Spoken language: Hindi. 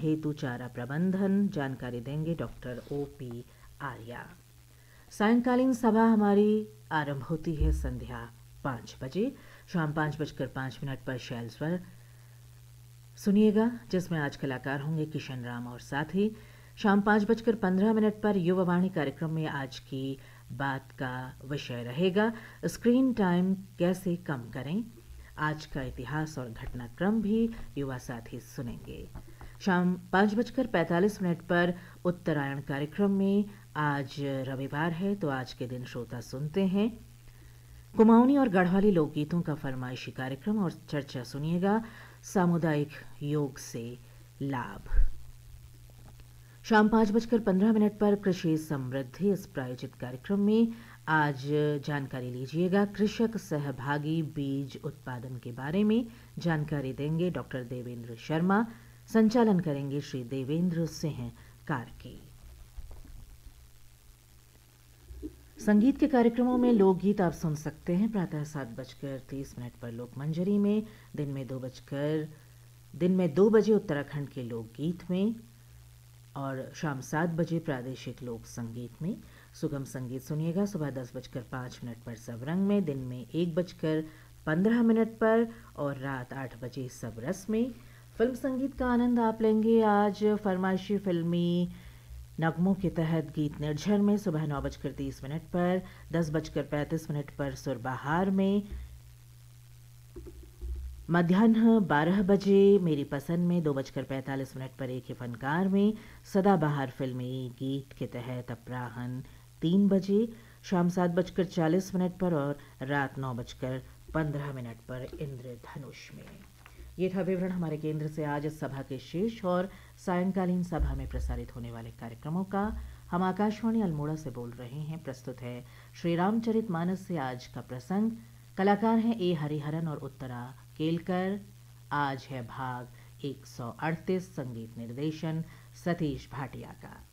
हेतु चारा प्रबंधन, जानकारी देंगे डॉक्टर OP आर्या। सायंकालीन सभा हमारी आरंभ होती है संध्या 5 बजे। शाम 5:05 पर शैल स्वर सुनिएगा, जिसमें आज कलाकार होंगे किशन राम और साथी। शाम 5:15 पर युवावाणी कार्यक्रम में आज की बात का विषय रहेगा स्क्रीन टाइम कैसे कम करें। आज का इतिहास और घटनाक्रम भी युवा साथी सुनेंगे। शाम 5:45 पर उत्तरायण कार्यक्रम में आज रविवार है तो आज के दिन श्रोता सुनते हैं कुमाऊनी और गढ़वाली लोकगीतों का फरमाइशी कार्यक्रम और चर्चा सुनिएगा सामुदायिक योग से लाभ। शाम 5:15 पर कृषि समृद्धि इस प्रायोजित कार्यक्रम में आज जानकारी लीजिएगा कृषक सहभागी बीज उत्पादन के बारे में। जानकारी देंगे डॉक्टर देवेंद्र शर्मा। संचालन करेंगे श्री देवेंद्र सिंह कार्की। संगीत के कार्यक्रमों में लोकगीत आप सुन सकते हैं प्रातः 7:30 पर लोकमंजरी में, दिन में 2 बजे उत्तराखंड के लोकगीत में और शाम 7 बजे प्रादेशिक लोक संगीत में। सुगम संगीत सुनिएगा सुबह 10:05 पर सबरंग में, दिन में 1:15 पर और रात 8 बजे सब रस में। फिल्म संगीत का आनंद आप लेंगे आज फरमाइशी फिल्मी नगमों के तहत गीत निर्झर में सुबह 9:30 पर, 10:35 पर सुरबहार में, मध्याह्न 12 बजे मेरी पसंद में, 2:45 पर एक ही फनकार में, सदाबहार फिल्मी गीत के तहत अपराह्न 3 बजे, शाम 7:40 पर और रात 9:15 पर इंद्रधनुष में। ये था विवरण हमारे केंद्र से आज इस सभा के शेष और सायंकालीन सभा में प्रसारित होने वाले कार्यक्रमों का। हम आकाशवाणी अल्मोड़ा से बोल रहे हैं। प्रस्तुत है श्री रामचरितमानस से आज का प्रसंग। कलाकार हैं ए हरिहरन और उत्तरा केलकर। आज है भाग 138, संगीत निर्देशन सतीश भाटिया का।